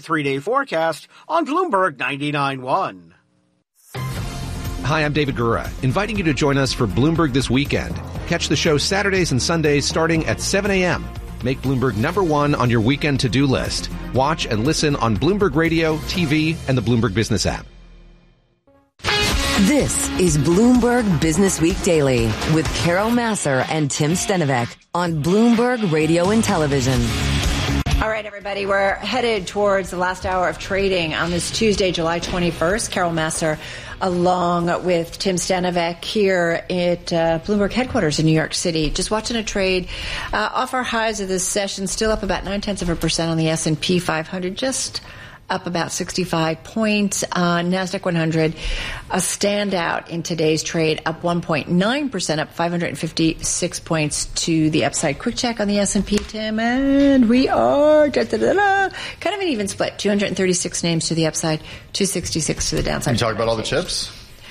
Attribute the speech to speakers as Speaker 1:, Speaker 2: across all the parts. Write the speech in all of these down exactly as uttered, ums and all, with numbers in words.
Speaker 1: three-day forecast on Bloomberg ninety-nine point one.
Speaker 2: Hi, I'm David Gura, inviting you to join us for Bloomberg This Weekend. Catch the show Saturdays and Sundays starting at seven a.m. Make Bloomberg number one on your weekend to-do list. Watch and listen on Bloomberg Radio, T V, and the Bloomberg Business app.
Speaker 3: This is Bloomberg Business Week Daily with Carol Massar and Tim Stenovec on Bloomberg Radio and Television.
Speaker 4: All right, everybody, we're headed towards the last hour of trading on this Tuesday, July twenty-first. Carol Massar along with Tim Stenovec here at uh, Bloomberg headquarters in New York City. Just watching a trade uh, off our highs of this session, still up about nine-tenths of a percent on the S and P five hundred, just up about sixty-five points. Uh, NASDAQ one hundred, a standout in today's trade, up one point nine percent, up five hundred fifty-six points to the upside. Quick check on the S and P, Tim, and we are da, da, da, da, kind of an even split. two hundred thirty-six names to the upside, two sixty-six to the downside.
Speaker 5: Can you talk about all the chips?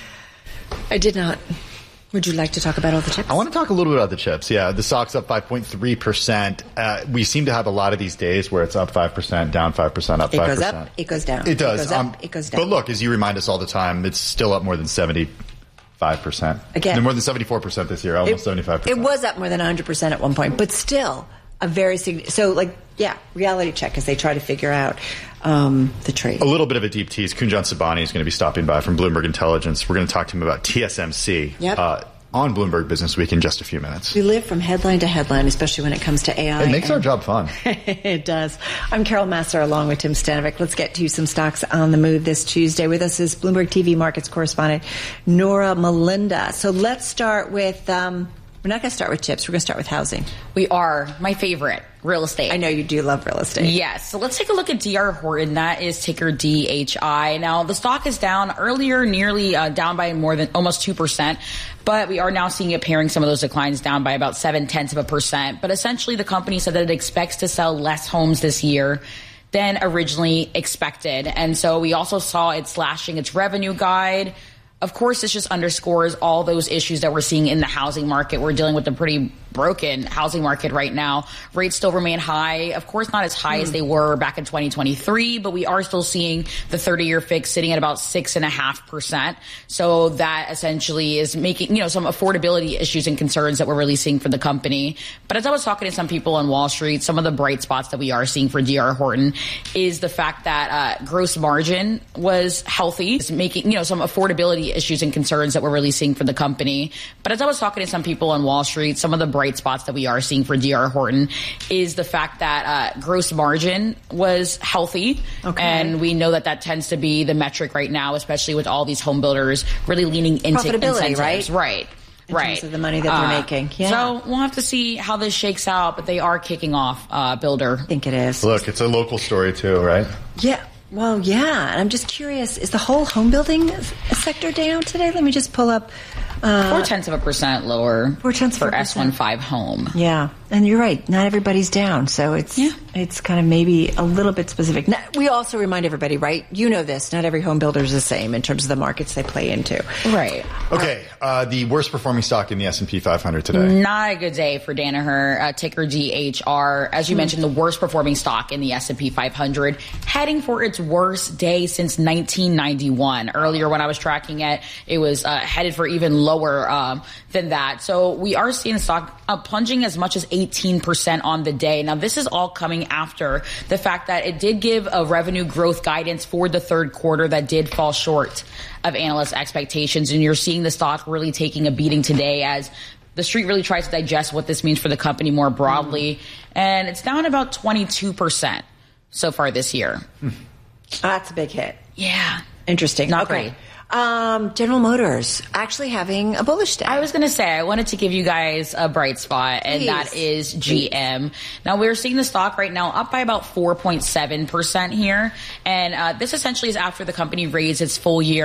Speaker 4: I did not. Would you like to talk about all the chips?
Speaker 5: I want to talk a little bit about the chips. Yeah, the stock's up five point three percent. Uh, we seem to have a lot of these days where it's up five percent, down five percent, up five percent.
Speaker 4: It goes up, it goes down.
Speaker 5: It does.
Speaker 4: It goes up,
Speaker 5: um,
Speaker 4: it goes down.
Speaker 5: But look, as you remind us all the time, it's still up more than seventy-five percent.
Speaker 4: Again.
Speaker 5: No, more than seventy-four percent this year, almost
Speaker 4: it,
Speaker 5: seventy-five percent.
Speaker 4: It was up more than one hundred percent at one point, but still a very significant. So, like, yeah, reality check as they try to figure out um, the trade. A
Speaker 5: little bit of a deep tease. Kunjan Sabani is going to be stopping by from Bloomberg Intelligence. We're going to talk to him about T S M C.
Speaker 4: Yep.
Speaker 5: Uh, on Bloomberg Business Week in just a few minutes.
Speaker 4: We live from headline to headline, especially when it comes to A I.
Speaker 5: It makes our job fun.
Speaker 4: It does. I'm Carol Massar along with Tim Stenovec. Let's get to some stocks on the move this Tuesday. With us is Bloomberg T V markets correspondent Nora Melinda. So let's start with, um, we're not going to start with chips. We're going to start with housing.
Speaker 6: We are. My favorite, real estate.
Speaker 4: I know you do love real estate.
Speaker 6: Yes. So let's take a look at D R Horton. That is ticker D H I. Now, the stock is down earlier, nearly uh, down by more than almost two percent. But we are now seeing it paring some of those declines down by about seven tenths of a percent. But essentially, the company said that it expects to sell less homes this year than originally expected. And so we also saw it slashing its revenue guide. Of course, this just underscores all those issues that we're seeing in the housing market. We're dealing with a pretty broken housing market right now. Rates still remain high. Of course, not as high mm. as they were back in twenty twenty-three, but we are still seeing the thirty-year fix sitting at about six and a half percent. So that essentially is making, you know, some affordability issues and concerns that we're really seeing for the company. But as I was talking to some people on Wall Street, some of the bright spots that we are seeing for D R Horton is the fact that uh, gross margin was healthy. It's making, you know, some affordability issues and concerns that we're really seeing for the company. But as I was talking to some people on Wall Street, some of the bright spots that we are seeing for D R Horton is the fact that uh, gross margin was healthy. Okay. And we know that that tends to be the metric right now, especially with all these home builders really leaning into
Speaker 4: profitability,
Speaker 6: incentives.
Speaker 4: right?
Speaker 6: Right.
Speaker 4: In
Speaker 6: right.
Speaker 4: terms of the money that they're
Speaker 6: uh,
Speaker 4: making. Yeah.
Speaker 6: So we'll have to see how this shakes out, but they are kicking off uh, Builder.
Speaker 4: I think it is.
Speaker 5: Look, it's a local story too, right?
Speaker 4: Yeah. Well, yeah. And I'm just curious, is the whole home building sector down today? Let me just pull up. Uh,
Speaker 6: Four tenths of a percent lower
Speaker 4: Four tenths
Speaker 6: for
Speaker 4: of a
Speaker 6: S
Speaker 4: percent.
Speaker 6: fifteen home.
Speaker 4: Yeah. And you're right. Not everybody's down. So it's yeah. it's kind of maybe a little bit specific. Now, we also remind everybody, right? You know this. Not every home builder is the same in terms of the markets they play into.
Speaker 6: Right.
Speaker 5: Okay. Uh, the worst performing stock in the S and P five hundred today.
Speaker 6: Not a good day for Danaher, uh, ticker D H R. As you mm. mentioned, the worst performing stock in the S and P five hundred, heading for its worst day since nineteen ninety-one. Earlier when I was tracking it, it was uh, headed for even lower um, than that. So we are seeing the stock uh, plunging as much as eighteen percent on the day. Now, this is all coming after the fact that it did give a revenue growth guidance for the third quarter that did fall short of analyst expectations. And you're seeing the stock really taking a beating today as the street really tries to digest what this means for the company more broadly. Mm. And it's down about twenty-two percent so far this year.
Speaker 4: Mm. That's a big hit.
Speaker 6: Yeah.
Speaker 4: Interesting.
Speaker 6: Not
Speaker 4: okay.
Speaker 6: great.
Speaker 4: Um, General Motors actually having a bullish day.
Speaker 6: I was going to say, I wanted to give you guys a bright spot, and
Speaker 4: Please.
Speaker 6: that is G M.
Speaker 4: Please.
Speaker 6: Now, we're seeing the stock right now up by about four point seven percent here, and uh, this essentially is after the company raised its full-year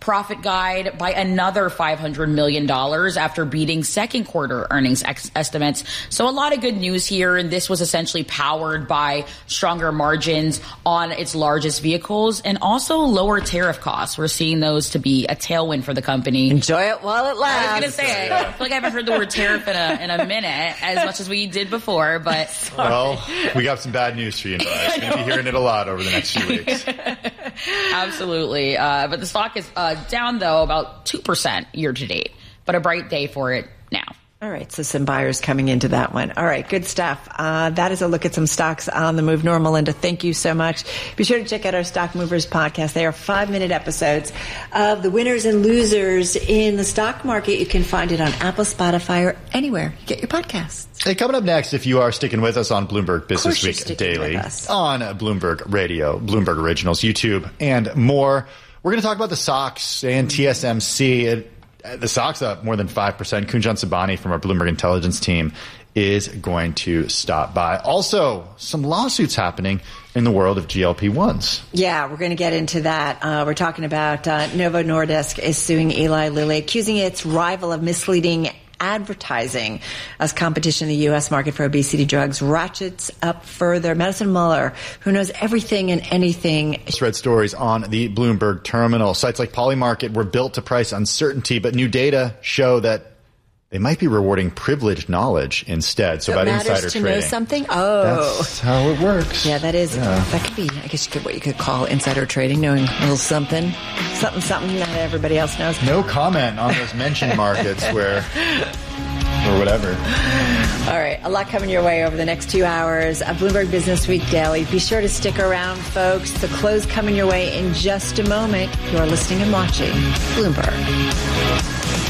Speaker 6: profit guide by another five hundred million dollars after beating second quarter earnings ex- estimates. So a lot of good news here, and this was essentially powered by stronger margins on its largest vehicles and also lower tariff costs. We're seeing those to be a tailwind for the company.
Speaker 4: Enjoy it while it lasts.
Speaker 6: I was going to say, I feel like I haven't heard the word tariff in a, in a minute as much as we did before, but... Sorry.
Speaker 5: Well, we got some bad news for you guys. You're going to be hearing it a lot over the next few weeks.
Speaker 6: Absolutely. Uh, but the stock is uh, down, though, about two percent year to date, but a bright day for it now.
Speaker 4: All right, so some buyers coming into that one. All right, good stuff. Uh, that is a look at some stocks on the move. Norma, Linda, thank you so much. Be sure to check out our Stock Movers podcast. They are five-minute episodes of the winners and losers in the stock market. You can find it on Apple, Spotify, or anywhere you get your podcasts.
Speaker 5: Hey, coming up next, if you are sticking with us on Bloomberg Business Week Daily, on Bloomberg Radio, Bloomberg Originals, YouTube, and more, we're going to talk about the S O X and T S M C. It, The stock's up more than five percent. Kunjan Sabani from our Bloomberg Intelligence team is going to stop by. Also, some lawsuits happening in the world of G L P ones.
Speaker 4: Yeah, we're going to get into that. Uh, we're talking about uh, Novo Nordisk is suing Eli Lilly, accusing its rival of misleading advertising as competition in the U S market for obesity drugs ratchets up further. Madison Muller, who knows everything and anything.
Speaker 5: Read stories on the Bloomberg terminal. Sites like Polymarket were built to price uncertainty, but new data show that they might be rewarding privileged knowledge instead. So,
Speaker 4: so
Speaker 5: about
Speaker 4: it matters
Speaker 5: insider
Speaker 4: to
Speaker 5: trading.
Speaker 4: know something? Oh.
Speaker 5: That's how it works.
Speaker 4: Yeah, that is.
Speaker 5: Yeah.
Speaker 4: That could be, I guess you could, what you could call insider trading, knowing a little something. Something, something that everybody else knows.
Speaker 5: No comment on those mentioned markets where... or whatever.
Speaker 4: All right, a lot coming your way over the next two hours of Bloomberg Business Week Daily. Be sure to stick around, folks. The close coming your way in just a moment. You are listening and watching Bloomberg.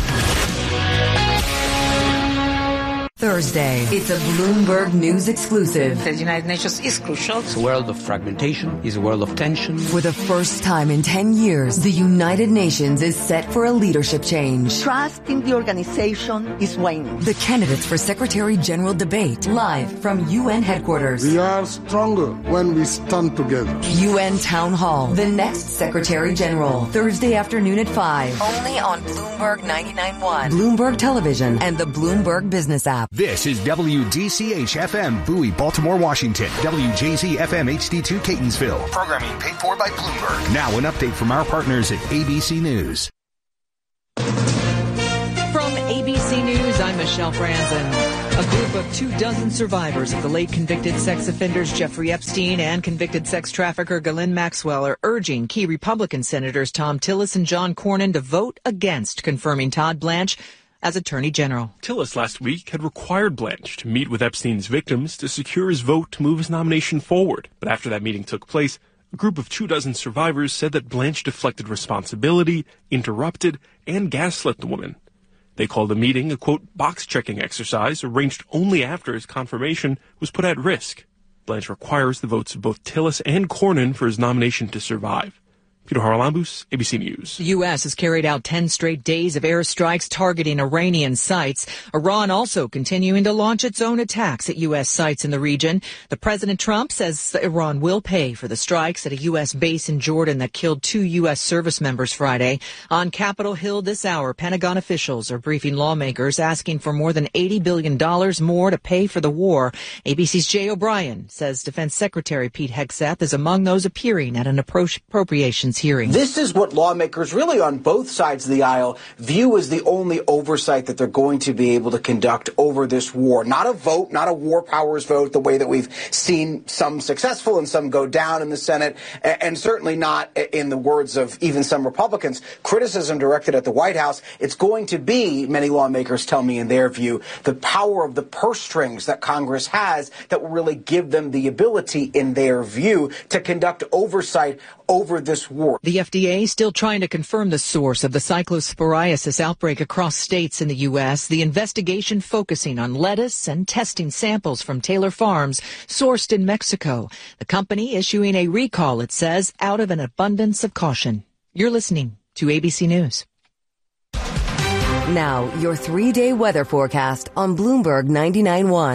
Speaker 3: Thursday, it's a Bloomberg News exclusive.
Speaker 7: The United Nations is crucial. It's a world of fragmentation, it's a world of tension.
Speaker 3: For the first time in ten years, the United Nations is set for a leadership change.
Speaker 8: Trust in the organization is waning.
Speaker 3: The candidates for Secretary General debate live from U N headquarters.
Speaker 9: We are stronger when we stand together.
Speaker 3: U N Town Hall, the next Secretary General, Thursday afternoon at five. Only on Bloomberg ninety-nine point one, Bloomberg Television, and the Bloomberg Business app.
Speaker 10: This is W D C H F M, Bowie, Baltimore, Washington. W J Z F M H D two, Catonsville. Programming paid for by Bloomberg. Now an update from our partners at A B C News.
Speaker 11: From A B C News, I'm Michelle Franzen. A group of two dozen survivors of the late convicted sex offenders Jeffrey Epstein and convicted sex trafficker Ghislaine Maxwell are urging key Republican Senators Thom Tillis and John Cornyn to vote against confirming Todd Blanche as Attorney General.
Speaker 12: Tillis last week had required Blanche to meet with Epstein's victims to secure his vote to move his nomination forward. But after that meeting took place, a group of two dozen survivors said that Blanche deflected responsibility, interrupted, and gaslit the woman. They called the meeting a, quote, box-checking exercise arranged only after his confirmation was put at risk. Blanche requires the votes of both Tillis and Cornyn for his nomination to survive. Peter Haralambous, A B C News.
Speaker 11: The U S has carried out ten straight days of airstrikes targeting Iranian sites. Iran also continuing to launch its own attacks at U S sites in the region. The President Trump says Iran will pay for the strikes at a U S base in Jordan that killed two U S service members Friday. On Capitol Hill this hour, Pentagon officials are briefing lawmakers asking for more than eighty billion dollars more to pay for the war. A B C's Jay O'Brien says Defense Secretary Pete Hegseth is among those appearing at an appropriations hearing.
Speaker 13: This is what lawmakers really on both sides of the aisle view as the only oversight that they're going to be able to conduct over this war. Not a vote, not a war powers vote, the way that we've seen some successful and some go down in the Senate, and certainly not, in the words of even some Republicans, criticism directed at the White House. It's going to be, many lawmakers tell me in their view, the power of the purse strings that Congress has that will really give them the ability, in their view, to conduct oversight over this war.
Speaker 11: The F D A still trying to confirm the source of the cyclosporiasis outbreak across states in the U S. The investigation focusing on lettuce and testing samples from Taylor Farms sourced in Mexico. The company issuing a recall, it says, out of an abundance of caution. You're listening to A B C News.
Speaker 3: Now, your three-day weather forecast on Bloomberg ninety-nine point one.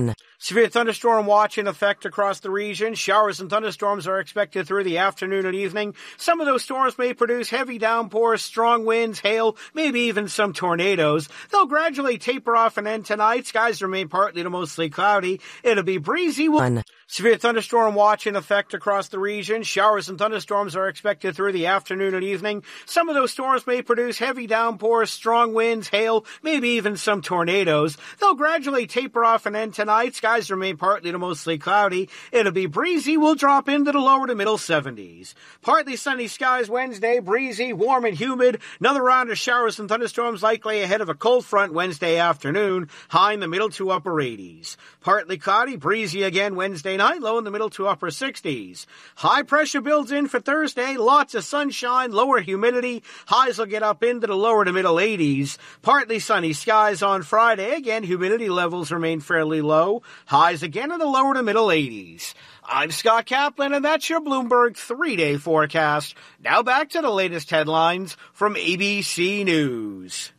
Speaker 1: Severe thunderstorm watch in effect across the region. Showers and thunderstorms are expected through the afternoon and evening. Some of those storms may produce heavy downpours, strong winds, hail, maybe even some tornadoes. They'll gradually taper off and end tonight. Skies remain partly to mostly cloudy. It'll be breezy. One. Severe thunderstorm watch in effect across the region. Showers and thunderstorms are expected through the afternoon and evening. Some of those storms may produce heavy downpours, strong winds, hail, maybe even some tornadoes. They'll gradually taper off and end tonight. Skies remain partly to mostly cloudy. It'll be breezy. We'll drop into the lower to middle seventies. Partly sunny skies Wednesday, breezy, warm and humid. Another round of showers and thunderstorms likely ahead of a cold front Wednesday afternoon. High in the middle to upper eighties. Partly cloudy, breezy again Wednesday night, low in the middle to upper sixties. High pressure builds in for Thursday, lots of sunshine, lower humidity. Highs will get up into the lower to middle eighties. Partly sunny skies on Friday. Again, humidity levels remain fairly low. Highs again in the lower to middle eighties. I'm Scott Kaplan, and that's your Bloomberg three-day forecast. Now back to the latest headlines from A B C News.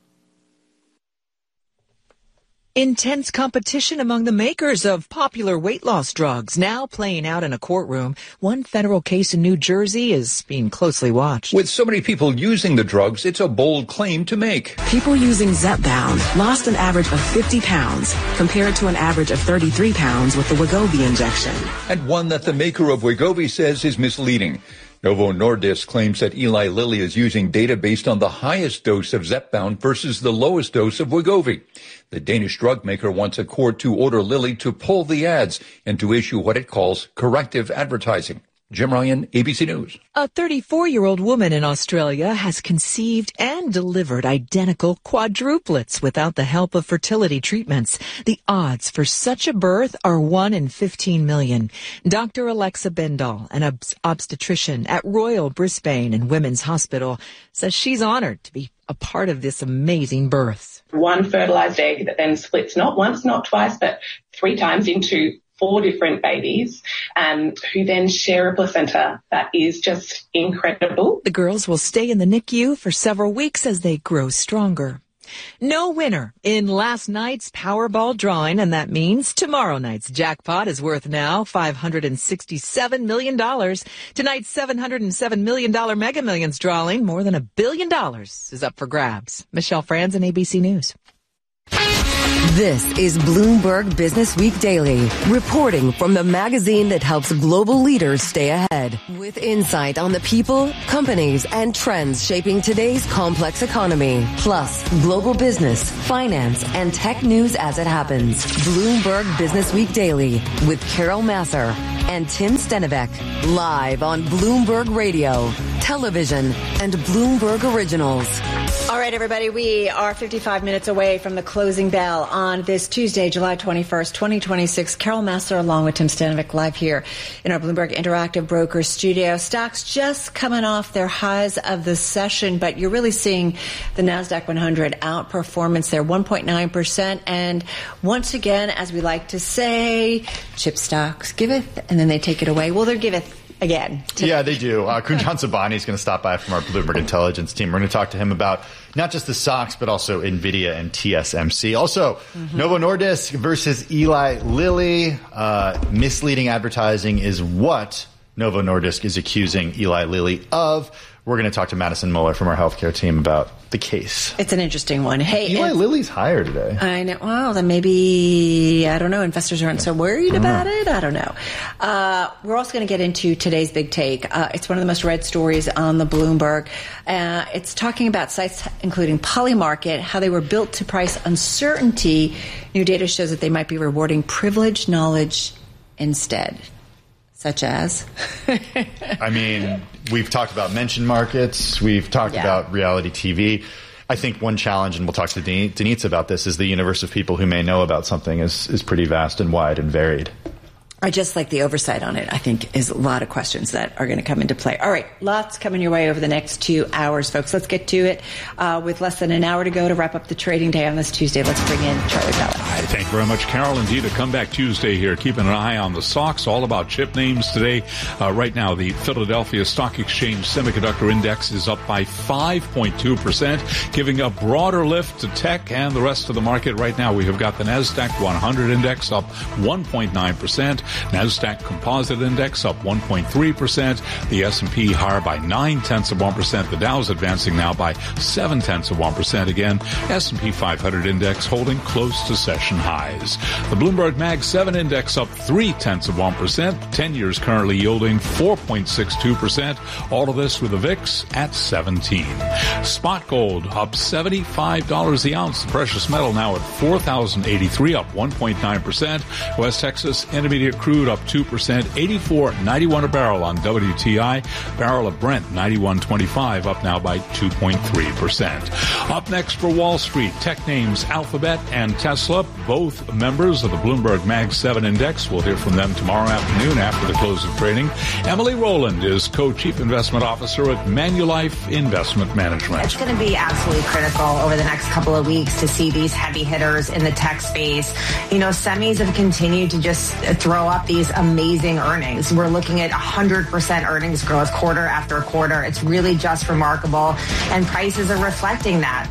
Speaker 11: Intense competition among the makers of popular weight loss drugs now playing out in a courtroom. One federal case in New Jersey is being closely watched.
Speaker 14: With so many people using the drugs, it's a bold claim to make.
Speaker 15: People using Zepbound lost an average of fifty pounds compared to an average of thirty-three pounds with the Wegovy injection.
Speaker 14: And one that the maker of Wegovy says is misleading. Novo Nordisk claims that Eli Lilly is using data based on the highest dose of Zepbound versus the lowest dose of Wegovy. The Danish drug maker wants a court to order Lilly to pull the ads and to issue what it calls corrective advertising. Jim Ryan, A B C News.
Speaker 11: A thirty-four-year-old woman in Australia has conceived and delivered identical quadruplets without the help of fertility treatments. The odds for such a birth are one in fifteen million. Doctor Alexa Bendall, an obst- obstetrician at Royal Brisbane and Women's Hospital, says she's honored to be a part of this amazing birth.
Speaker 16: One fertilized egg that then splits not once, not twice, but three times into four different babies, um, who then share a placenta. That is just incredible.
Speaker 11: The girls will stay in the N I C U for several weeks as they grow stronger. No winner in last night's Powerball drawing, and that means tomorrow night's jackpot is worth now five hundred sixty-seven million dollars. Tonight's seven hundred seven million dollars Mega Millions drawing, more than a billion dollars, is up for grabs. Michelle Franzen, A B C News.
Speaker 3: This is Bloomberg Business Week Daily, reporting from the magazine that helps global leaders stay ahead. With insight on the people, companies, and trends shaping today's complex economy. Plus, global business, finance, and tech news as it happens. Bloomberg Business Week Daily with Carol Massar and Tim Stenovec. Live on Bloomberg Radio, television, and Bloomberg Originals.
Speaker 4: All right, everybody, we are fifty-five minutes away from the closing bell on this Tuesday, July twenty-first, twenty twenty-six. Carol Massar along with Tim Stenovec live here in our Bloomberg Interactive Brokers studio. Stocks just coming off their highs of the session, but you're really seeing the NASDAQ one hundred outperformance there, one point nine percent. And once again, as we like to say, chip stocks giveth, and then they take it away. Well, they're giveth again.
Speaker 5: Yeah, they do. Uh, Kunjan Sobhani is going to stop by from our Bloomberg Intelligence team. We're going to talk to him about not just the stocks, but also NVIDIA and T S M C. Also, mm-hmm. Novo Nordisk versus Eli Lilly. Uh, misleading advertising is what Novo Nordisk is accusing Eli Lilly of. We're going to talk to Madison Muller from our healthcare team about the case.
Speaker 4: It's an interesting one. Hey,
Speaker 5: Eli Lilly's higher today.
Speaker 4: I know. Well, then maybe, I don't know, investors aren't so worried about it. I don't know. Uh, we're also going to get into today's big take. Uh, it's one of the most read stories on the Bloomberg. Uh, it's talking about sites including Polymarket, how they were built to price uncertainty. New data shows that they might be rewarding privileged knowledge instead. Such as?
Speaker 5: I mean, we've talked about mention markets. We've talked yeah. about reality T V. I think one challenge, and we'll talk to Denise about this, is the universe of people who may know about something is, is pretty vast and wide and varied.
Speaker 4: I just like the oversight on it, I think, is a lot of questions that are going to come into play. All right, lots coming your way over the next two hours, folks. Let's get to it. Uh, with less than an hour to go to wrap up the trading day on this Tuesday, let's bring in Charlie Pellet.
Speaker 17: Hi, thank you very much, Carol. Indeed, a comeback Tuesday here. Keeping an eye on the stocks, all about chip names today. Uh, right now, the Philadelphia Stock Exchange Semiconductor Index is up by five point two percent, giving a broader lift to tech and the rest of the market. Right now, we have got the NASDAQ one hundred index up one point nine percent. NASDAQ Composite Index up one point three percent. The S and P higher by nine tenths of one percent. The Dow's advancing now by seven tenths of one percent. Again, S and P five hundred Index holding close to session highs. The Bloomberg Mag seven Index up three tenths of one percent. ten years currently yielding four point six two percent. All of this with the V I X at seventeen. Spot gold up seventy-five dollars the ounce. The precious metal now at four thousand eighty-three, up one point nine percent. West Texas Intermediate crude up two percent, eighty-four ninety-one a barrel on W T I. Barrel of Brent ninety-one twenty-five, up now by two point three percent. Up next for Wall Street, tech names Alphabet and Tesla, both members of the Bloomberg Mag seven Index. We'll hear from them tomorrow afternoon after the close of trading. Emily Rowland is Co-Chief Investment Officer at Manulife Investment Management.
Speaker 18: It's going to be absolutely critical over the next couple of weeks to see these heavy hitters in the tech space. You know, semis have continued to just throw up these amazing earnings. We're looking at one hundred percent earnings growth quarter after quarter. It's really just remarkable, and prices are reflecting that.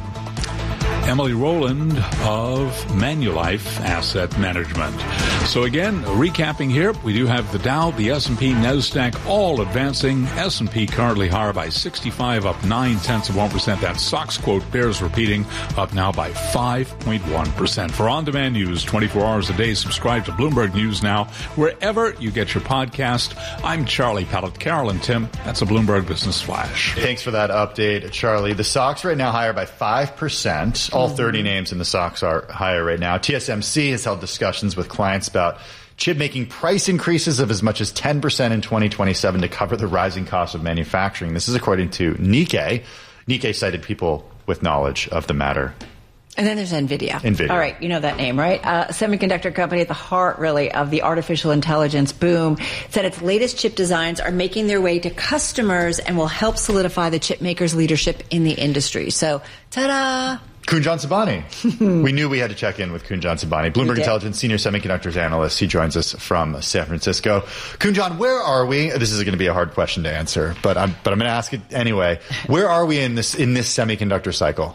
Speaker 17: Emily Rowland of Manulife Asset Management. So again, recapping here, we do have the Dow, the S and P, NASDAQ all advancing. S and P currently higher by sixty-five, up nine tenths of one percent. That SOX quote bears repeating, up now by five point one percent. For on-demand news twenty-four hours a day, subscribe to Bloomberg News Now, wherever you get your podcast. I'm Charlie Pellet. Carol and Tim, that's a Bloomberg Business Flash.
Speaker 5: Thanks for that update, Charlie. The SOX right now higher by five percent. All thirty names in the SOX are higher right now. T S M C has held discussions with clients about chip making price increases of as much as ten percent in twenty twenty-seven to cover the rising cost of manufacturing. This is according to Nikkei. Nikkei cited people with knowledge of the matter.
Speaker 4: And then there's NVIDIA.
Speaker 5: NVIDIA.
Speaker 4: All right, you know that name, right? Uh, a semiconductor company at the heart, really, of the artificial intelligence boom, said its latest chip designs are making their way to customers and will help solidify the chip makers' leadership in the industry. So, ta-da!
Speaker 5: Kunjan Sobhani. We knew we had to check in with Kunjan Sobhani, Bloomberg Intelligence Senior Semiconductors Analyst. He joins us from San Francisco. Kunjan, where are we? This is going to be a hard question to answer, but I'm but I'm going to ask it anyway. Where are we in this in this semiconductor cycle?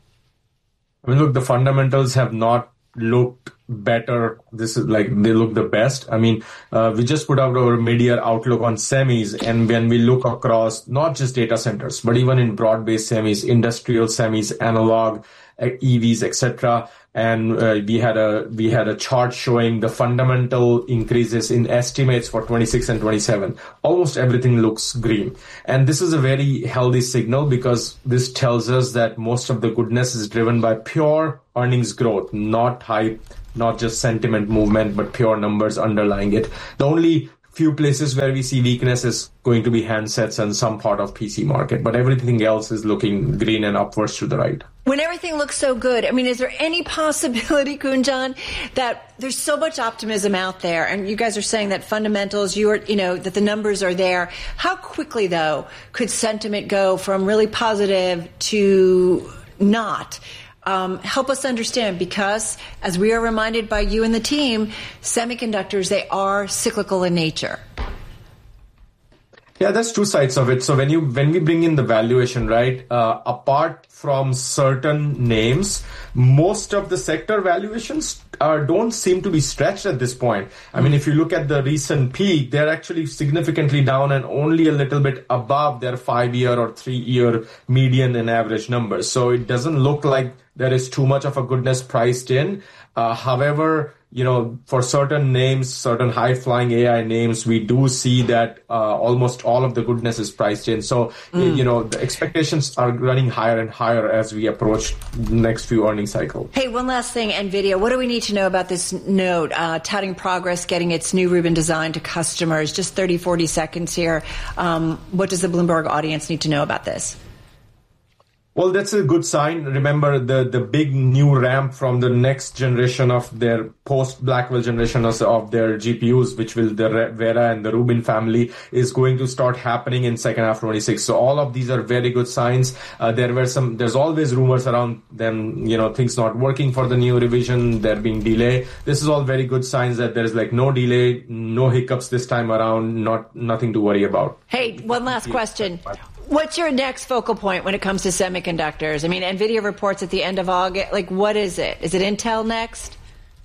Speaker 19: I mean, look, the fundamentals have not looked better. This is like they look the best. I mean, uh, we just put out our mid-year outlook on semis, and when we look across not just data centers, but even in broad-based semis, industrial semis, analog, E Vs, et cetera. And uh, we had a we had a chart showing the fundamental increases in estimates for twenty-six and twenty-seven. Almost everything looks green, and this is a very healthy signal because this tells us that most of the goodness is driven by pure earnings growth, not hype, not just sentiment movement, but pure numbers underlying it. The only few places where we see weakness is going to be handsets and some part of P C market, but everything else is looking green and upwards to the right.
Speaker 4: When everything looks so good, I mean, is there any possibility, Kunjan, that there's so much optimism out there, and you guys are saying that fundamentals, you are, you know, that the numbers are there. How quickly, though, could sentiment go from really positive to not? Um, help us understand, because as we are reminded by you and the team, semiconductors, they are cyclical in nature.
Speaker 19: Yeah, there's two sides of it. So when you when we bring in the valuation, right, uh, apart from certain names, most of the sector valuations uh, don't seem to be stretched at this point. I mean, if you look at the recent peak, they're actually significantly down and only a little bit above their five-year or three-year median and average numbers. So it doesn't look like there is too much of a goodness priced in. Uh, however, you know, for certain names, certain high-flying A I names, we do see that uh, almost all of the goodness is priced in. So, mm. you know, the expectations are running higher and higher as we approach the next few earnings cycle.
Speaker 4: Hey, one last thing, NVIDIA. What do we need to know about this node, uh, touting progress, getting its new Rubin design to customers? Just thirty, forty seconds here. Um, what does the Bloomberg audience need to know about this?
Speaker 19: Well, that's a good sign. Remember, the, the big new ramp from the next generation of their post-Blackwell generation of, of their G P Us, which will the Vera and the Rubin family, is going to start happening in second half twenty-six. So all of these are very good signs. Uh, there were some. There's always rumors around them, you know, things not working for the new revision, there being delay. This is all very good signs that there is like no delay, no hiccups this time around, not nothing to worry about.
Speaker 4: Hey, one last question. What's your next focal point when it comes to semiconductors? I mean, NVIDIA reports at the end of August. Like, what is it? Is it Intel next?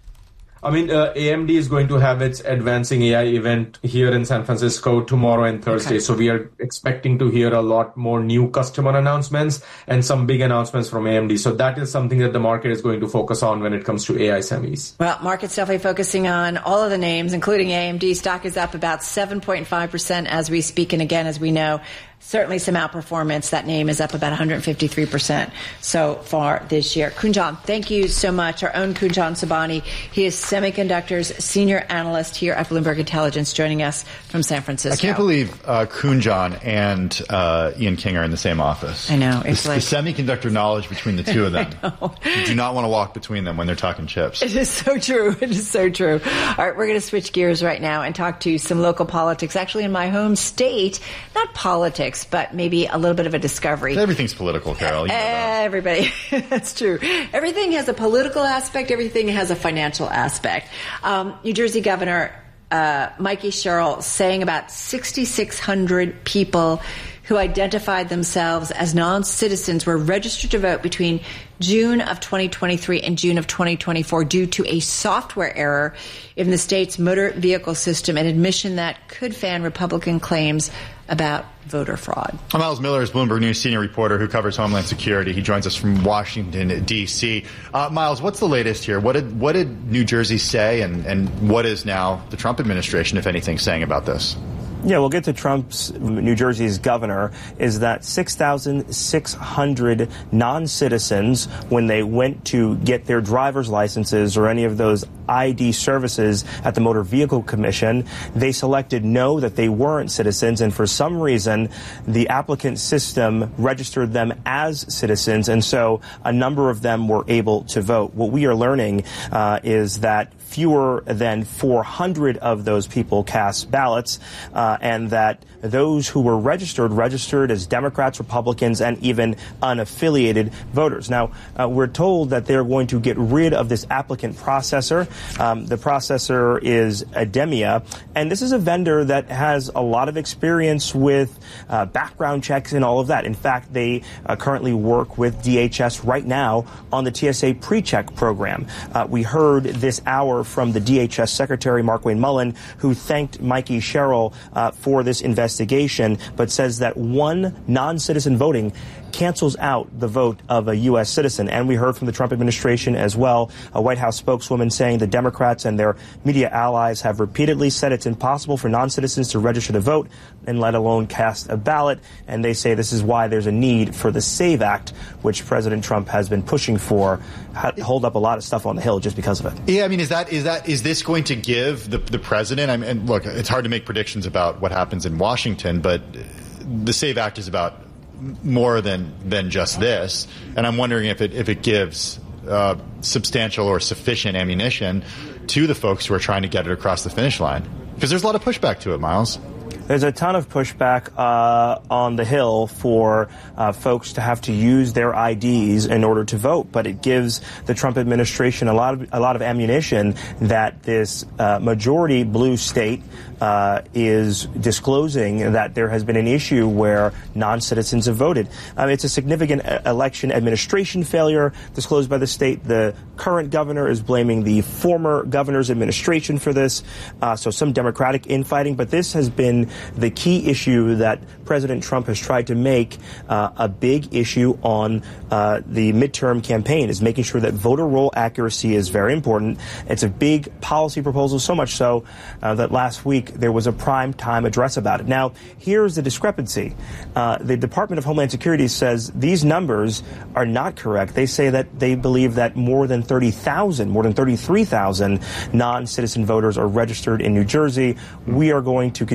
Speaker 19: I mean, uh, A M D is going to have its Advancing A I event here in San Francisco tomorrow and Thursday. Okay. So we are expecting to hear a lot more new customer announcements and some big announcements from A M D. So that is something that the market is going to focus on when it comes to A I semis.
Speaker 4: Well, market's definitely focusing on all of the names, including A M D. Stock is up about seven point five percent as we speak. And again, as we know, certainly some outperformance. That name is up about one hundred fifty-three percent so far this year. Kunjan, thank you so much. Our own Kunjan Sobhani. He is semiconductors senior analyst here at Bloomberg Intelligence, joining us from San Francisco.
Speaker 5: I can't believe uh, Kunjan and uh, Ian King are in the same office.
Speaker 4: I know. It's
Speaker 5: the,
Speaker 4: like...
Speaker 5: the semiconductor knowledge between the two of them. You do not want to walk between them when they're talking chips.
Speaker 4: It is so true. It is so true. All right, we're going to switch gears right now and talk to some local politics, actually in my home state. Not politics, but maybe a little bit of a discovery.
Speaker 5: Everything's political, Carol. You know that.
Speaker 4: Everybody. That's true. Everything has a political aspect. Everything has a financial aspect. Um, New Jersey Governor uh, Mikey Sherrill saying about six thousand six hundred people who identified themselves as non-citizens were registered to vote between June of twenty twenty-three and June of twenty twenty-four due to a software error in the state's motor vehicle system, an admission that could fan Republican claims about voter fraud.
Speaker 5: Miles Miller is Bloomberg News senior reporter who covers Homeland Security. He joins us from Washington, D C. Uh, Miles, what's the latest here? What did what did New Jersey say, and, and what is now the Trump administration, if anything, saying about this?
Speaker 20: Yeah, we'll get to Trump's, New Jersey's governor, is that six thousand six hundred non-citizens, when they went to get their driver's licenses or any of those I D services at the Motor Vehicle Commission, they selected no, that they weren't citizens, and for some reason, the applicant system registered them as citizens, and so a number of them were able to vote. What we are learning uh, is that fewer than four hundred of those people cast ballots, uh, and that those who were registered, registered as Democrats, Republicans, and even unaffiliated voters. Now, uh, we're told that they're going to get rid of this applicant processor. Um, the processor is Ademia, and this is a vendor that has a lot of experience with uh, background checks and all of that. In fact, they uh, currently work with D H S right now on the T S A pre-check program. Uh, we heard this hour from the D H S Secretary, Markwayne Mullin, who thanked Mikey Sherrill uh, for this investigation, but says that one non-citizen voting cancels out the vote of a U S citizen. And we heard from the Trump administration as well, a White House spokeswoman saying the Democrats and their media allies have repeatedly said it's impossible for non-citizens to register to vote, and let alone cast a ballot. And they say this is why there's a need for the SAVE Act, which President Trump has been pushing for, hold up a lot of stuff on the Hill just because of it.
Speaker 5: Yeah, I mean, is that is that is this going to give the the president? I mean, and look, it's hard to make predictions about what happens in Washington, but the SAVE Act is about more than than just this, and I'm wondering if it if it gives uh, substantial or sufficient ammunition to the folks who are trying to get it across the finish line, because there's a lot of pushback to it, Miles.
Speaker 20: There's a ton of pushback uh, on the Hill for uh, folks to have to use their I Ds in order to vote, but it gives the Trump administration a lot of a lot of ammunition that this uh, majority blue state uh, is disclosing that there has been an issue where non-citizens have voted. Um, it's a significant election administration failure disclosed by the state. The current governor is blaming the former governor's administration for this, uh, so some Democratic infighting, but this has been the key issue that President Trump has tried to make uh, a big issue on uh, the midterm campaign, is making sure that voter roll accuracy is very important. It's a big policy proposal, so much so uh, that last week there was a prime time address about it. Now, here's the discrepancy. Uh, the Department of Homeland Security says these numbers are not correct. They say that they believe that more than thirty thousand, more than thirty-three thousand non-citizen voters are registered in New Jersey. We are going to continue to reach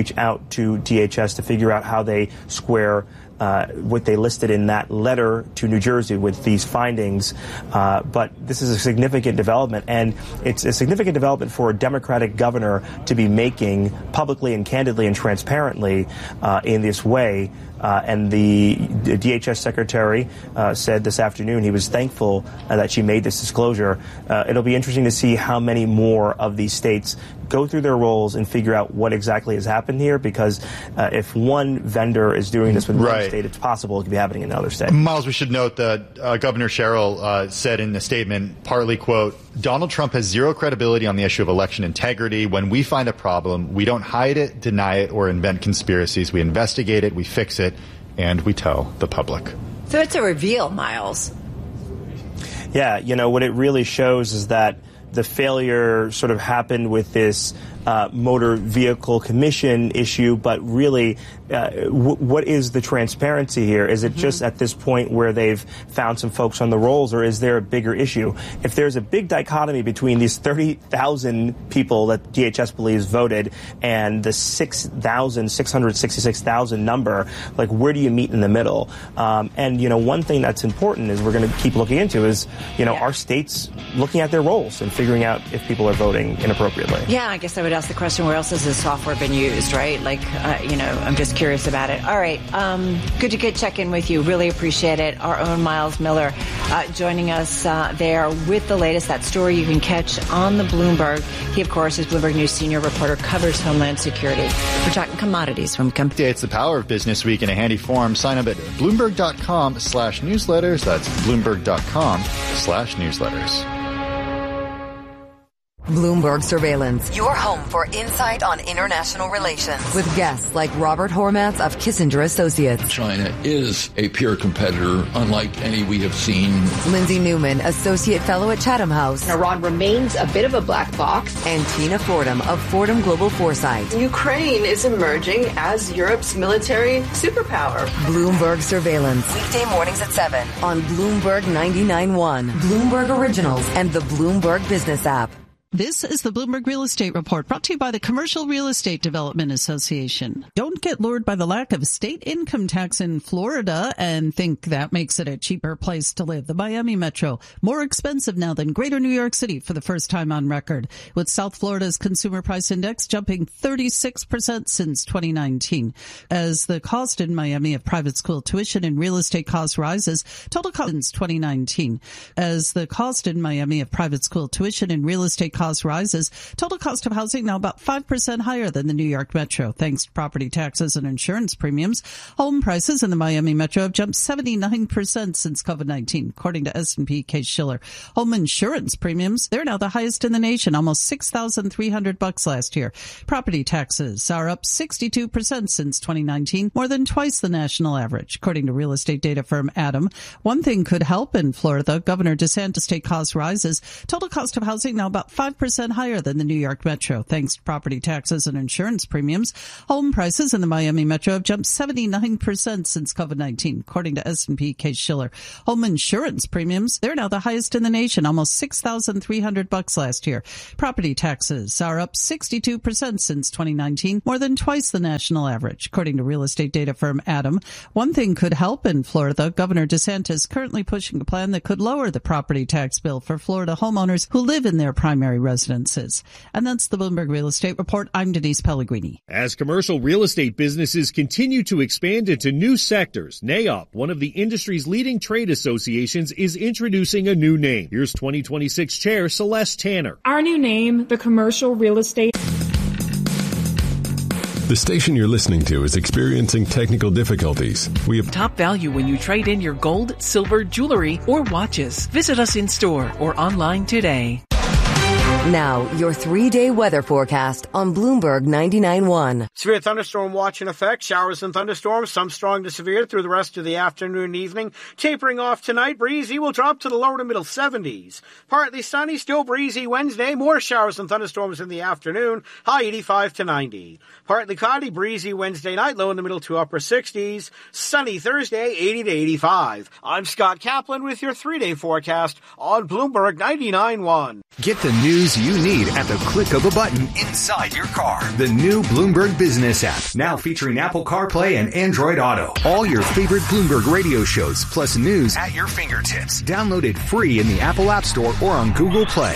Speaker 20: reach out to D H S to figure out how they square Uh, what they listed in that letter to New Jersey with these findings. Uh, but this is a significant development, and it's a significant development for a Democratic governor to be making publicly and candidly and transparently uh, in this way. Uh, and the, the D H S secretary uh, said this afternoon he was thankful uh, that she made this disclosure. Uh, it'll be interesting to see how many more of these states go through their roles and figure out what exactly has happened here, because uh, if one vendor is doing this with one
Speaker 5: right.
Speaker 20: state, it's possible it could be happening in another state.
Speaker 5: Miles, we should note that uh, Governor Sherrill uh, said in the statement, partly, quote, Donald Trump has zero credibility on the issue of election integrity. When we find a problem, we don't hide it, deny it, or invent conspiracies. We investigate it, we fix it, and we tell the public.
Speaker 4: So it's a reveal, Miles.
Speaker 20: Yeah, you know, what it really shows is that the failure sort of happened with this uh, motor vehicle commission issue, but really, uh, w- what is the transparency here? Is it mm-hmm. just at this point where they've found some folks on the rolls, or is there a bigger issue? If there's a big dichotomy between these thirty thousand people that D H S believes voted and the six thousand, six hundred sixty-six thousand number, like, where do you meet in the middle? Um, and, you know, one thing that's important is we're going to keep looking into is, you know, yeah. are states looking at their rolls and figuring out if people are voting inappropriately?
Speaker 4: Yeah, I guess I would ask the question, where else has this software been used, right? Like, uh, you know, I'm just curious about it. All right. Um, good to get check in with you. Really appreciate it. Our own Miles Miller uh, joining us uh, there with the latest. That story you can catch on the Bloomberg. He, of course, is Bloomberg News senior reporter, covers Homeland Security. We're talking commodities from com-
Speaker 5: It's the power of Business Week in a handy form. Sign up at Bloomberg.com slash newsletters. That's Bloomberg.com slash newsletters.
Speaker 3: Bloomberg Surveillance, your home for insight on international relations, with guests like Robert Hormats of Kissinger Associates.
Speaker 21: China is a peer competitor, unlike any we have seen.
Speaker 3: Lindsay Newman, Associate Fellow at Chatham House.
Speaker 22: Iran remains a bit of a black box.
Speaker 3: And Tina Fordham of Fordham Global Foresight.
Speaker 22: Ukraine is emerging as Europe's military superpower.
Speaker 3: Bloomberg Surveillance, weekday mornings at seven on Bloomberg ninety-nine point one, Bloomberg Originals, and the Bloomberg Business app.
Speaker 23: This is the Bloomberg Real Estate Report, brought to you by the Commercial Real Estate Development Association. Don't get lured by the lack of state income tax in Florida and think that makes it a cheaper place to live. The Miami Metro, more expensive now than Greater New York City for the first time on record, with South Florida's Consumer Price Index jumping thirty-six percent since twenty nineteen. As the cost in Miami of private school tuition and real estate costs rises, total cost since twenty nineteen. As the cost in Miami of private school tuition and real estate costs cost rises, total cost of housing now about five percent higher than the New York Metro, thanks to property taxes and insurance premiums. Home prices in the Miami Metro have jumped seventy-nine percent since COVID nineteen, according to S and P Case-Shiller. Home insurance premiums, they're now the highest in the nation, almost six thousand three hundred bucks last year. Property taxes are up sixty-two percent since twenty nineteen, more than twice the national average, according to real estate data firm Adam. One thing could help in Florida. Governor DeSantis' take cost rises. Total cost of housing now about five percent higher than the New York Metro, thanks to property taxes and insurance premiums. Home prices in the Miami Metro have jumped seventy-nine percent since COVID nineteen, according to S and P Case-Shiller. Home insurance premiums, they're now the highest in the nation, almost six thousand three hundred bucks last year. Property taxes are up sixty-two percent since twenty nineteen, more than twice the national average, according to real estate data firm Adam. One thing could help in Florida. Governor DeSantis currently pushing a plan that could lower the property tax bill for Florida homeowners who live in their primary residences. And that's the Bloomberg Real Estate Report. I'm Denise Pellegrini.
Speaker 24: As commercial real estate businesses continue to expand into new sectors, NAIOP, one of the industry's leading trade associations, is introducing a new name. Here's twenty twenty-six Chair Celeste Tanner.
Speaker 25: Our new name, the Commercial Real Estate.
Speaker 26: The station you're listening to is experiencing technical difficulties. We have
Speaker 27: top value when you trade in your gold, silver, jewelry, or watches. Visit us in store or online today.
Speaker 3: Now, your three-day weather forecast on Bloomberg ninety-nine point one.
Speaker 1: Severe thunderstorm watch in effect. Showers and thunderstorms, some strong to severe through the rest of the afternoon and evening. Tapering off tonight, breezy will drop to the lower to middle seventies. Partly sunny, still breezy Wednesday. More showers and thunderstorms in the afternoon. High eighty-five to ninety. Partly cloudy, breezy Wednesday night, low in the middle to upper sixties. Sunny Thursday, eighty to eighty-five. I'm Scott Kaplan with your three-day forecast on Bloomberg ninety-nine point one.
Speaker 10: Get the news news you need at the click of a button inside your car. The new Bloomberg Business app, now featuring Apple CarPlay and Android Auto. All your favorite Bloomberg radio shows, plus news at your fingertips. Download it free in the Apple App Store or on Google Play.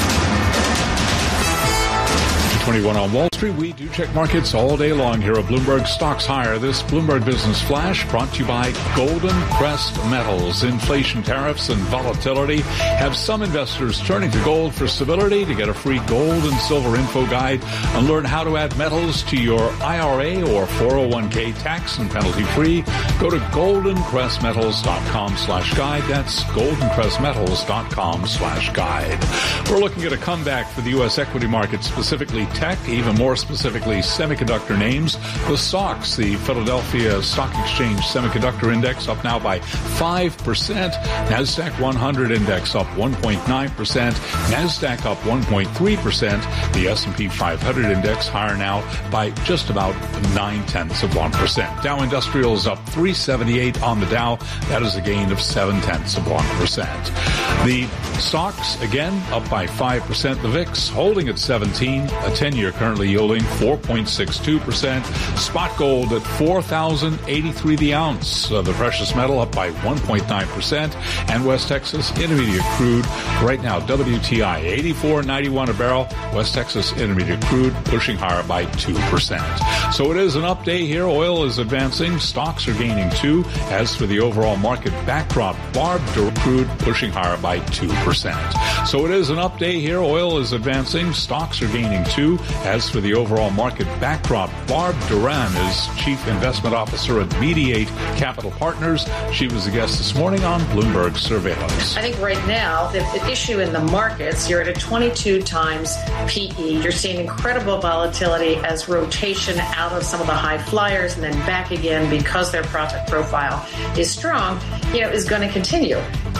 Speaker 17: twenty-one on Wall Street. We do check markets all day long here at Bloomberg. Stocks higher. This Bloomberg Business Flash brought to you by Golden Crest Metals. Inflation, tariffs, and volatility have some investors turning to gold for stability. To get a free gold and silver info guide and learn how to add metals to your I R A or four oh one k tax and penalty free, go to golden crest metals dot com slash guide. That's golden crest metals dot com slash guide. We're looking at a comeback for the U S equity market, specifically tech, even more specifically semiconductor names. The S O X, the Philadelphia Stock Exchange Semiconductor Index, up now by five percent. NASDAQ one hundred Index up one point nine percent. NASDAQ up one point three percent. The S and P five hundred Index higher now by just about nine-tenths of one percent. Dow Industrials up three seventy-eight on the Dow. That is a gain of seven-tenths of one percent. The S O X, again, up by five percent. The V I X holding at seventeen. A ten-year currently yielding four point six two percent. Spot gold at four thousand eighty-three the ounce. Uh, the precious metal up by one point nine percent. And West Texas Intermediate crude right now, W T I eighty-four ninety-one a barrel. West Texas Intermediate crude pushing higher by two percent. So it is an up day here. Oil is advancing. Stocks are gaining two. As for the overall market backdrop, Barb crude pushing higher by two percent. So it is an up day here. Oil is advancing. Stocks are gaining two. As for the overall market backdrop, Barb Duran is Chief Investment Officer at Mediate Capital Partners. She was a guest this morning on Bloomberg Surveillance.
Speaker 2: I think right now, the, the issue in the markets, you're at a twenty-two times P E. You're seeing incredible volatility as rotation out of some of the high flyers and then back again because their profit profile is strong, you know, is going to continue.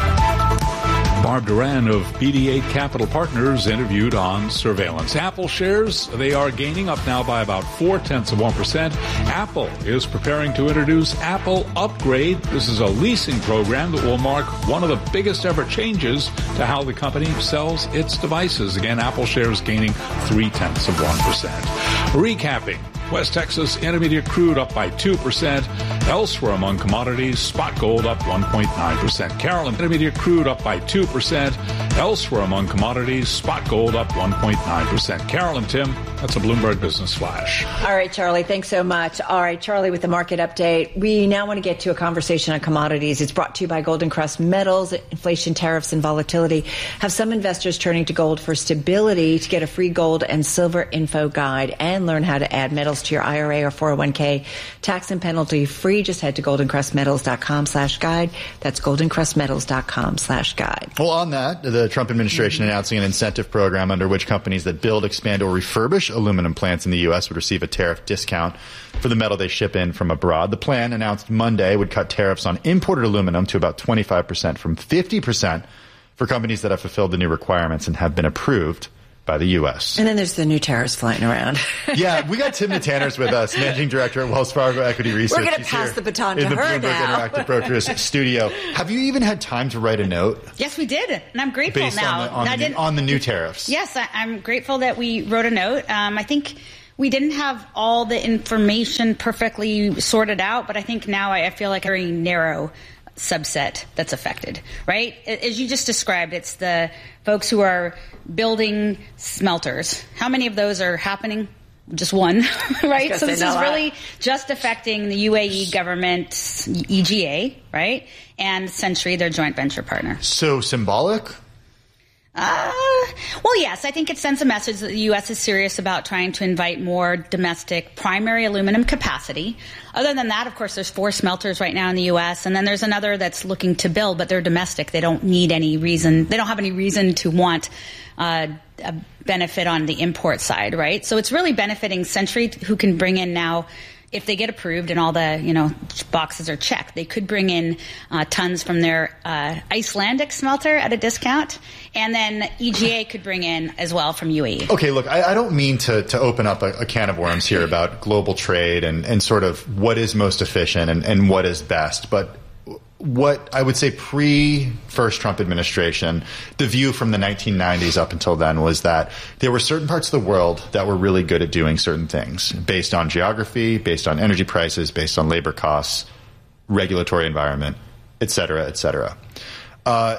Speaker 17: Barb Duran of B D eight Capital Partners interviewed on Surveillance. Apple shares, they are gaining up now by about four-tenths of one percent. Apple is preparing to introduce Apple Upgrade. This is a leasing program that will mark one of the biggest ever changes to how the company sells its devices. Again, Apple shares gaining three-tenths of one percent. Recapping. West Texas Intermediate crude up by two percent. Elsewhere among commodities, spot gold up one point nine percent. Carolyn Intermediate crude up by two percent. Elsewhere among commodities, spot gold up one point nine percent. Carolyn, Tim, that's a Bloomberg Business Flash.
Speaker 4: All right, Charlie, thanks so much. All right, Charlie, with the market update, we now want to get to a conversation on commodities. It's brought to you by Golden Crest Metals. Inflation, tariffs, and volatility have some investors turning to gold for stability. To get a free gold and silver info guide and learn how to add metals to your I R A or four oh one k, tax and penalty free, just head to golden crest metals dot com slash guide. That's golden crest metals dot com slash guide.
Speaker 5: Well, on that, the Trump administration mm-hmm. announcing an incentive program under which companies that build, expand, or refurbish aluminum plants in the U S would receive a tariff discount for the metal they ship in from abroad. The plan, announced Monday, would cut tariffs on imported aluminum to about twenty-five percent from fifty percent for companies that have fulfilled the new requirements and have been approved by the U S.
Speaker 4: And then there's the new tariffs flying around.
Speaker 5: Yeah, we got Timna Tanners with us, Managing Director at Wells Fargo Equity Research.
Speaker 4: We're going to pass the baton to
Speaker 5: in the
Speaker 4: her
Speaker 5: Bloomberg
Speaker 4: now.
Speaker 5: Interactive Brokers studio. Have you even had time to write a note?
Speaker 6: Yes, we did, and I'm grateful
Speaker 5: based
Speaker 6: now.
Speaker 5: On the, on,
Speaker 6: I
Speaker 5: the, on the new tariffs.
Speaker 6: Yes, I, I'm grateful that we wrote a note. Um, I think we didn't have all the information perfectly sorted out, but I think now I, I feel like a very narrow subset that's affected, right? As you just described, it's the folks who are building smelters. How many of those are happening? Just one, right? So this is really just affecting the U A E government, E G A, right? And Century, their joint venture partner.
Speaker 5: So symbolic?
Speaker 6: Uh, well, yes, I think it sends a message that the U S is serious about trying to invite more domestic primary aluminum capacity. Other than that, of course, there's four smelters right now in the U S, and then there's another that's looking to build, but they're domestic. They don't need any reason. They don't have any reason to want uh, a benefit on the import side, right? So it's really benefiting Century, who can bring in now, if they get approved and all the, you know, boxes are checked, they could bring in uh, tons from their uh, Icelandic smelter at a discount. And then E G A could bring in as well from U A E.
Speaker 5: Okay, look, I, I don't mean to, to open up a, a can of worms here about global trade and, and sort of what is most efficient and, and what is best. But what I would say pre-first Trump administration, the view from the nineteen nineties up until then was that there were certain parts of the world that were really good at doing certain things based on geography, based on energy prices, based on labor costs, regulatory environment, et cetera, et cetera. Uh,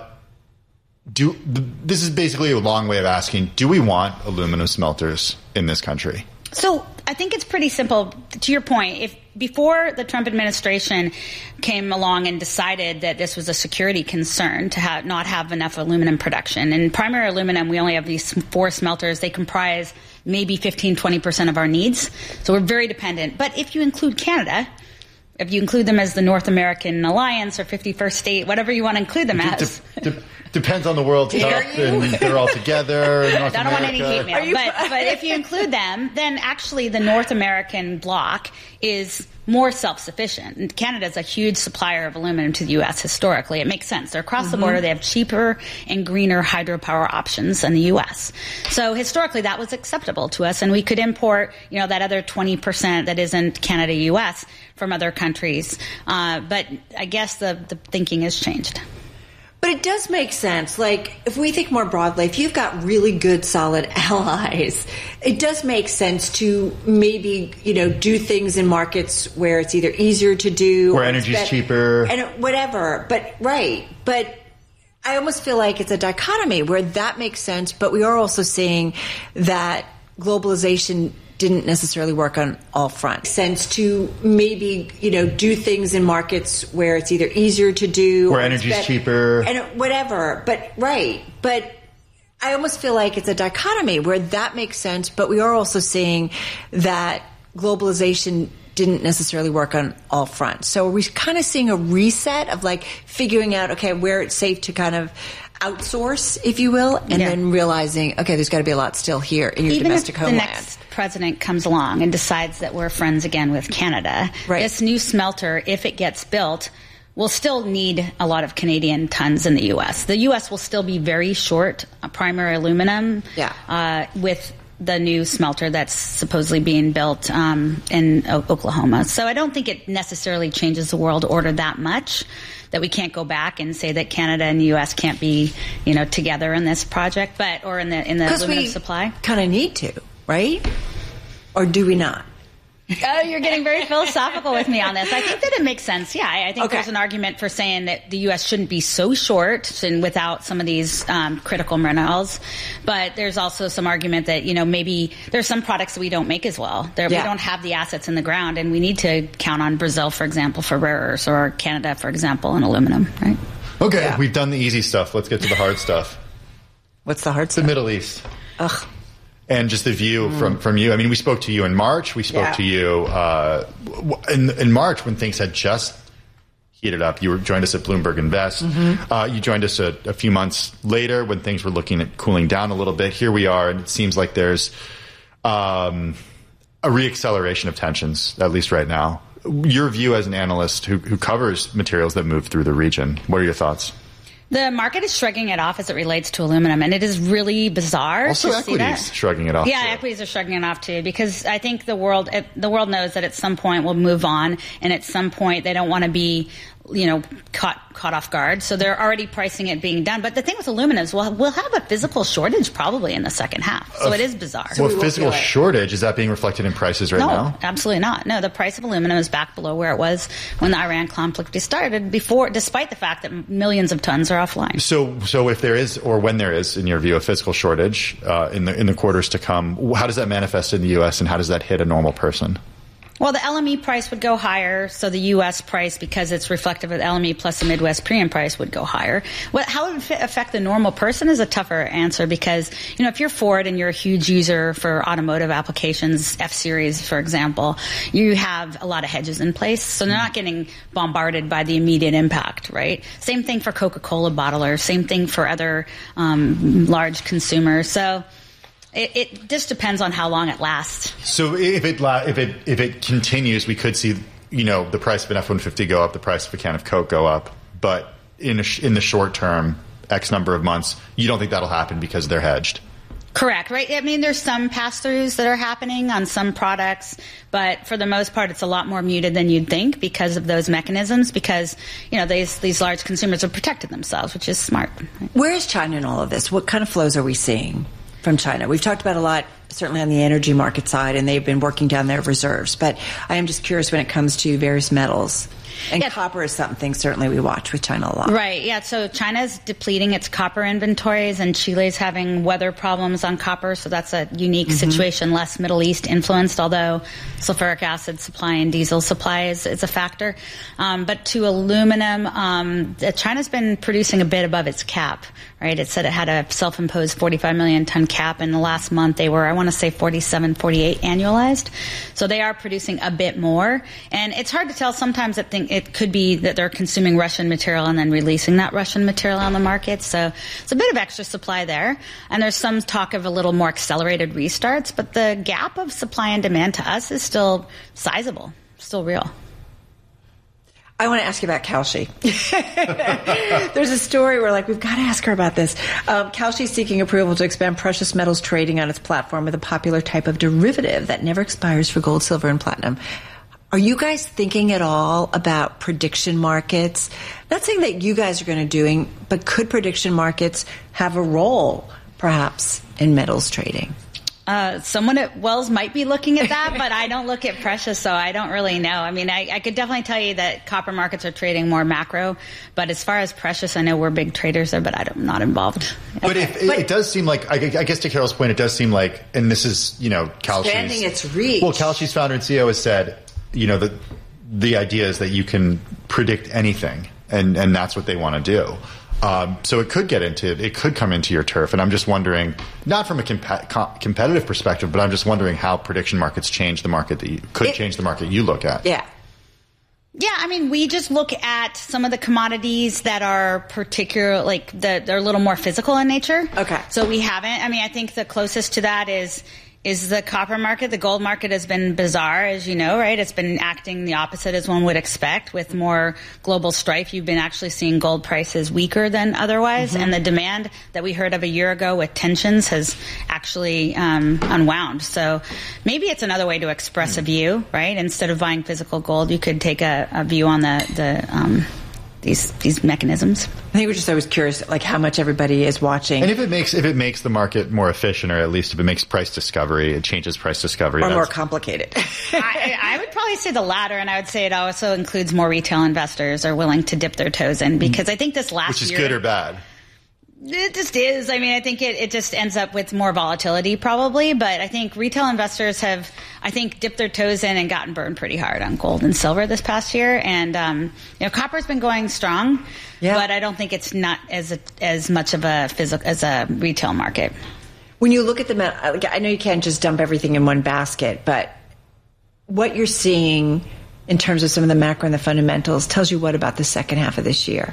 Speaker 5: do, this is basically a long way of asking, do we want aluminum smelters in this country?
Speaker 6: So I think it's pretty simple. To your point, if before the Trump administration came along and decided that this was a security concern to have, not have enough aluminum production, and primary aluminum, we only have these four smelters. They comprise maybe fifteen, twenty percent of our needs. So we're very dependent. But if you include Canada, if you include them as the North American Alliance or fifty-first state, whatever you want to include them as.
Speaker 5: De- de- depends on the World Cup, and they're all together. North
Speaker 6: I don't
Speaker 5: America.
Speaker 6: want any hate mail. But, but if you include them, then actually the North American bloc is more self-sufficient. And Canada's a huge supplier of aluminum to the U S historically. It makes sense. They're across mm-hmm. the border. They have cheaper and greener hydropower options than the U S. So historically that was acceptable to us, and we could import, you know, that other twenty percent that isn't Canada U S from other countries. Uh, but I guess the, the thinking has changed.
Speaker 4: But it does make sense. Like, if we think more broadly, if you've got really good, solid allies, it does make sense to maybe, you know, do things in markets where it's either easier to do.
Speaker 5: Where energy's
Speaker 4: bet-
Speaker 5: cheaper.
Speaker 4: And whatever. But, right. But I almost feel like it's a dichotomy where that makes sense, but we are also seeing that globalization didn't necessarily work on all fronts. Sense to maybe, you know, do things in markets where it's either easier to do.
Speaker 5: Where energy's bet- cheaper.
Speaker 4: And whatever. But, right. But I almost feel like it's a dichotomy where that makes sense, but we are also seeing that globalization didn't necessarily work on all fronts. So are we kind of seeing a reset of like figuring out, okay, where it's safe to kind of outsource, if you will, and yeah. then realizing, okay, there's got to be a lot still here in your
Speaker 6: Even
Speaker 4: domestic
Speaker 6: if
Speaker 4: homeland.
Speaker 6: The next president comes along and decides that we're friends again with Canada,
Speaker 4: right.
Speaker 6: this new smelter, if it gets built, will still need a lot of Canadian tons in the U S. The U S will still be very short primary aluminum
Speaker 4: yeah.
Speaker 6: uh, with the new smelter that's supposedly being built um, in o- Oklahoma. So I don't think it necessarily changes the world order that much, that we can't go back and say that Canada and the U S can't be, you know, together in this project, but or in the in the aluminum supply.
Speaker 4: Kind of need to, right? Or do we not?
Speaker 6: Oh, you're getting very philosophical with me on this. I think that it makes sense. Yeah, I think
Speaker 4: okay.
Speaker 6: there's an argument for saying that the U S shouldn't be so short and without some of these um, critical minerals. But there's also some argument that, you know, maybe there's some products that we don't make as well. There, yeah. We don't have the assets in the ground, and we need to count on Brazil, for example, for rare earths, or Canada, for example, in aluminum, right?
Speaker 5: Okay,
Speaker 4: yeah.
Speaker 5: We've done the easy stuff. Let's get to the hard stuff.
Speaker 4: What's the hard stuff?
Speaker 5: The Middle East.
Speaker 4: Ugh.
Speaker 5: And just the view mm. from, from you. I mean, we spoke to you in March. We spoke
Speaker 4: yeah.
Speaker 5: to you uh, in, in March when things had just heated up. You were, joined us at Bloomberg Invest.
Speaker 4: Mm-hmm.
Speaker 5: Uh, you joined us a, a few months later when things were looking at cooling down a little bit. Here we are, and it seems like there's um, a reacceleration of tensions, at least right now. Your view as an analyst who, who covers materials that move through the region, what are your thoughts?
Speaker 6: The market is shrugging it off as it relates to aluminum, and it is really bizarre.
Speaker 5: Also,
Speaker 6: to see that.
Speaker 5: equities shrugging it off.
Speaker 6: Yeah,
Speaker 5: too.
Speaker 6: equities are shrugging it off too, because I think the world the world knows that at some point we'll move on, and at some point they don't want to be, you know, caught caught off guard. So they're already pricing it being done. But the thing with aluminum is we'll, we'll have a physical shortage probably in the second half. So uh, it is bizarre.
Speaker 5: Well, so we physical shortage, is that being reflected in prices right
Speaker 6: no,
Speaker 5: now?
Speaker 6: No, absolutely not. No, the price of aluminum is back below where it was when the Iran conflict started, before, despite the fact that millions of tons are offline.
Speaker 5: So so if there is, or when there is, in your view, a physical shortage uh, in the in the quarters to come, how does that manifest in the U S, and how does that hit a normal person?
Speaker 6: Well, the L M E price would go higher, so the U S price, because it's reflective of the L M E plus the Midwest premium price, would go higher. What, how it would affect the normal person is a tougher answer, because, you know, if you're Ford and you're a huge user for automotive applications, F-Series, for example, you have a lot of hedges in place, so they're not getting bombarded by the immediate impact, right? Same thing for Coca-Cola bottlers, same thing for other um, large consumers. So It, it just depends on how long it lasts.
Speaker 5: So if it if it if it continues, we could see, you know, the price of an F one fifty go up, the price of a can of Coke go up. But in a, in the short term, X number of months, you don't think that'll happen because they're hedged?
Speaker 6: Correct, right? I mean, there's some pass-throughs that are happening on some products, but for the most part, it's a lot more muted than you'd think because of those mechanisms, because, you know, these these large consumers have protected themselves, which is smart.
Speaker 4: Where is China in all of this? What kind of flows are we seeing from China? We've talked about a lot, certainly on the energy market side, and they've been working down their reserves, but I am just curious when it comes to various metals. And yeah. Copper is something certainly we watch with China a lot.
Speaker 6: Right, yeah. So China's depleting its copper inventories, and Chile's having weather problems on copper, so that's a unique mm-hmm. situation, less Middle East influenced, although sulfuric acid supply and diesel supply is, is a factor. Um, but to aluminum, um, China's been producing a bit above its cap, right? It said it had a self-imposed forty-five million ton cap. In the last month, they were, I want to say, forty-seven, forty-eight annualized. So they are producing a bit more. And it's hard to tell sometimes that thing, it could be that they're consuming Russian material and then releasing that Russian material on the market. So it's a bit of extra supply there. And there's some talk of a little more accelerated restarts. But the gap of supply and demand to us is still sizable, still real.
Speaker 4: I want to ask you about Kalshi. There's a story where, like, we've got to ask her about this. Um, Kalshi is seeking approval to expand precious metals trading on its platform with a popular type of derivative that never expires for gold, silver, and platinum. Are you guys thinking at all about prediction markets? Not saying that you guys are going to do, but could prediction markets have a role, perhaps, in metals trading?
Speaker 6: Uh, someone at Wells might be looking at that, but I don't look at precious, so I don't really know. I mean, I, I could definitely tell you that copper markets are trading more macro, but as far as precious, I know we're big traders there, but I'm not involved.
Speaker 5: But, if, but it does seem like, I, I guess to Carol's point, it does seem like, and this is, you know, Kalshi's...
Speaker 4: Expanding its reach.
Speaker 5: Well, Kalshi's founder and C E O has said, you know, the the idea is that you can predict anything, and, and that's what they want to do. Um, so it could get into, it could come into your turf. And I'm just wondering, not from a comp- com- competitive perspective, but I'm just wondering how prediction markets change the market that you, could it, change the market you look at.
Speaker 4: Yeah.
Speaker 6: Yeah, I mean, we just look at some of the commodities that are particular, like the, they're a little more physical in nature.
Speaker 4: Okay.
Speaker 6: So we haven't, I mean, I think the closest to that is is the copper market. The gold market has been bizarre, as you know, right? It's been acting the opposite as one would expect. With more global strife, you've been actually seeing gold prices weaker than otherwise. Mm-hmm. And the demand that we heard of a year ago with tensions has actually um, unwound. So maybe it's another way to express mm-hmm. a view, right? Instead of buying physical gold, you could take a, a view on the, the um, these these mechanisms.
Speaker 4: I think we're just always curious, like how much everybody is watching,
Speaker 5: and if it makes if it makes the market more efficient, or at least if it makes price discovery, it changes price discovery,
Speaker 4: or more complicated.
Speaker 6: I, I would probably say the latter, and I would say it also includes more retail investors are willing to dip their toes in, because I think this last
Speaker 5: which is
Speaker 6: year,
Speaker 5: good or bad.
Speaker 6: It just is. I mean, I think it, it just ends up with more volatility probably, but I think retail investors have, I think, dipped their toes in and gotten burned pretty hard on gold and silver this past year. And, um, you know, copper's been going strong, yeah. but I don't think it's not as a, as much of a physical, as a retail market.
Speaker 4: When you look at the, I know you can't just dump everything in one basket, but what you're seeing in terms of some of the macro and the fundamentals tells you what about the second half of this year?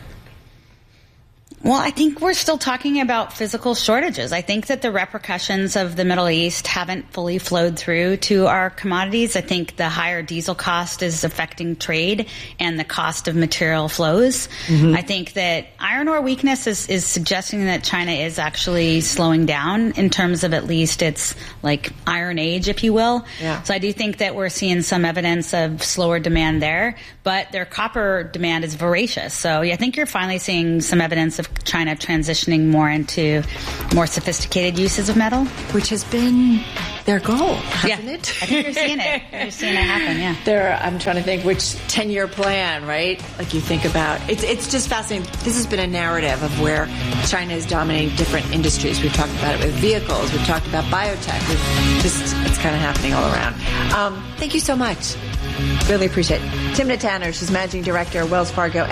Speaker 6: Well, I think we're still talking about physical shortages. I think that the repercussions of the Middle East haven't fully flowed through to our commodities. I think the higher diesel cost is affecting trade and the cost of material flows. Mm-hmm. I think that iron ore weakness is, is suggesting that China is actually slowing down in terms of at least its like iron age, if you will.
Speaker 4: Yeah.
Speaker 6: So I do think that we're seeing some evidence of slower demand there, but their copper demand is voracious. So I think you're finally seeing some evidence of China transitioning more into more sophisticated uses of metal,
Speaker 4: which has been their goal, hasn't
Speaker 6: yeah.
Speaker 4: it?
Speaker 6: I think you're seeing it. You're seeing it happen. Yeah.
Speaker 4: There, I'm trying to think which ten-year plan, right? Like you think about it's. It's just fascinating. This has been a narrative of where China is dominating different industries. We've talked about it with vehicles. We've talked about biotech. We've just it's kind of happening all around. Um, thank you so much. Really appreciate it. Timna Tanner, she's managing director of Wells Fargo.